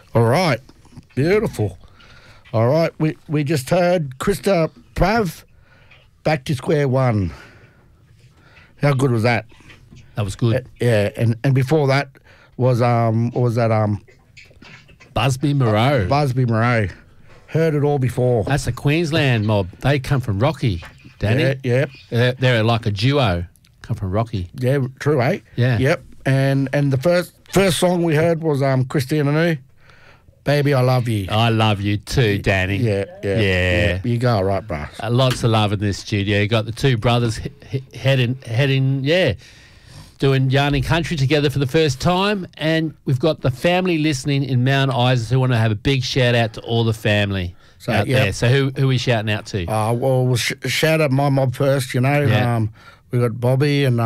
All right. Beautiful. All right. We just heard Krista Prav, Back to Square One. How good was that? That was good. Yeah, and before that was what was that Busby Moreau. Busby Moreau. Heard it all before. That's a Queensland mob. They come from Rocky, Danny. Yeah. They're like a duo. Come from Rocky. Yeah, true, eh? Yeah. Yep. And the first song we heard was Christina Anu, Baby I Love You. I love you too, Danny. Yeah. You go all right, bro. Lots of love in this studio. You got the two brothers heading, doing Yarning Country together for the first time, and we've got the family listening in Mount Isa who want to have a big shout out to all the family out there. So who are we shouting out to? Well, we'll shout out my mob first. You know, we got Bobby and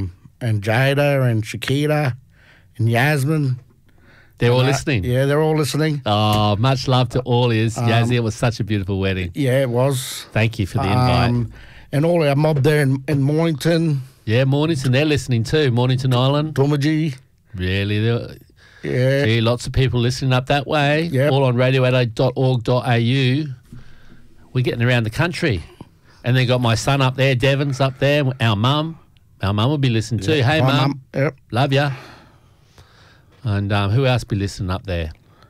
Jada and Shakira and Yasmin. They're all listening. Yeah, they're all listening. Oh, much love to all is. Yazzie, it was such a beautiful wedding. Yeah, it was. Thank you for the invite. And all our mob there in Mornington. Yeah, Mornington, they're listening too. Mornington Island. Doomadgee. Really? Yeah. Gee, lots of people listening up that way. Yep. All on radioadelaide.org.au. We're getting around the country. And then got my son up there, Devin's up there, our mum. Our mum will be listening too. Hey, Mum. Yep. Love ya. And who else be listening up there?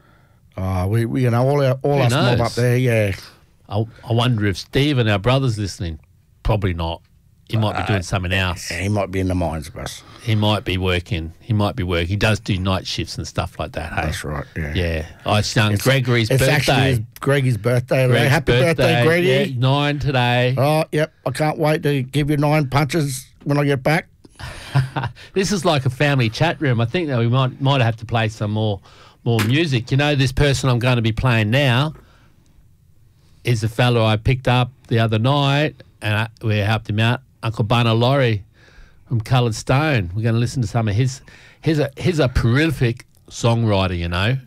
We all us mob up there, yeah. I wonder if Stephen, our brother's listening. Probably not. He might be doing something else. Yeah, he might be in the mines, bus. He might be working. He does do night shifts and stuff like that, hey? That's right, yeah. Yeah. I sung Gregory's birthday. It's actually Greggy's birthday. Happy birthday, Greggy. Yeah, 9 today. Oh, yep. I can't wait to give you 9 punches when I get back. This is like a family chat room. I think that we might have to play some more music. You know, this person I'm going to be playing now is a fellow I picked up the other night, and we helped him out, Uncle Bunna Laurie from Coloured Stone. We're going to listen to some of his. He's a prolific songwriter, you know.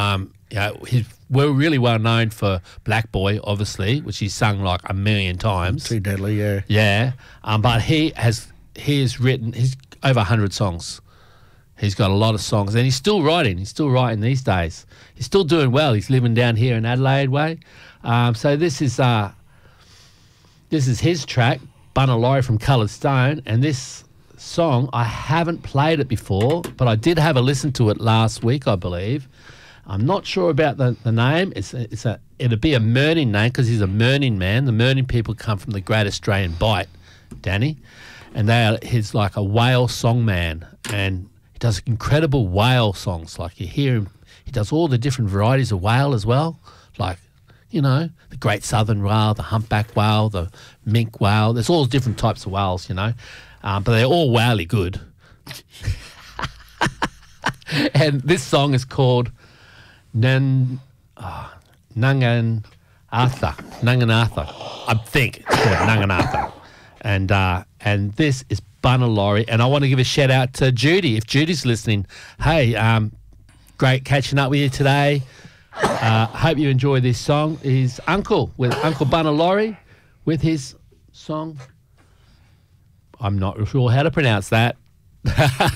We're really well known for Black Boy, obviously, which he's sung like a million times. Too Deadly, yeah. Yeah, but he's written over 100 songs. He's got a lot of songs, and he's still writing. He's still writing these days. He's still doing well. He's living down here in Adelaide way. So this is his track, Bunna Laurie from Coloured Stone, and this song, I haven't played it before, but I did have a listen to it last week, I believe. I'm not sure about the name. It'd be a Merning name because he's a Merning man. The Merning people come from the Great Australian Bight, Danny, and he's like a whale song man, and he does incredible whale songs. Like you hear him, he does all the different varieties of whale as well, like, you know, the Great Southern Whale, the Humpback Whale, the Mink Whale. There's all different types of whales, you know, but they're all whaley good. And this song is called Nangan Arthur. I think it's called Nangan Arthur. And this is Bunna Laurie. And I want to give a shout out to Judy. If Judy's listening, hey, great catching up with you today. Hope you enjoy this song. His uncle, with Uncle Bunna Laurie, with his song. I'm not sure how to pronounce that.